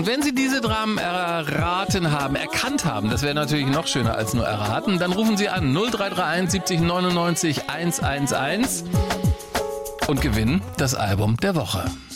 Wenn Sie diese Dramen erkannt haben, das wäre natürlich noch schöner als nur erraten, dann rufen Sie an 0331 70 99 111 und gewinnen das Album der Woche.